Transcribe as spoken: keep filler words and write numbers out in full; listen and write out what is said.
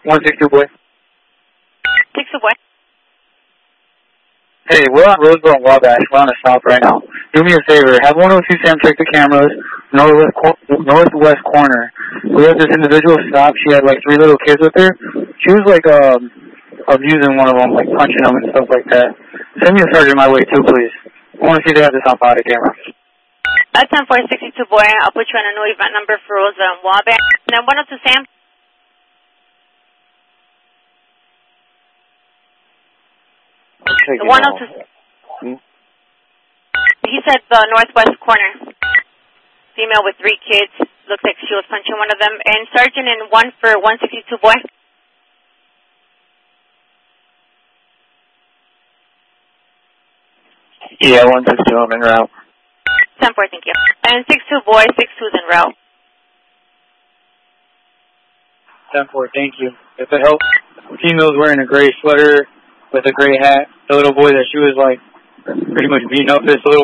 one six two boy. six two boy. Hey, we're on Roseville and Wabash. We're on a stop right now. Do me a favor. Have one oh two Sam check the cameras, northwest, cor northwest corner. We had this individual stop. She had like three little kids with her. She was like um, abusing one of them, like punching them and stuff like that. Send me a sergeant my way too, please. I want to see if they have this on body camera. That's ten four sixty-two boy. I'll put you on a new event number for Roseville and Wabash. And then one oh two Sam. The one oh two. Hmm? He said the northwest corner. Female with three kids. Looks like she was punching one of them. And sergeant in one for one sixty-two boy. Yeah, one sixty-two. I'm en route. ten four, thank you. And six two boy, six two's en route. ten four, thank you. If it helps, female's wearing a gray sweater with a gray hat. The little boy that she was like pretty much beating up this little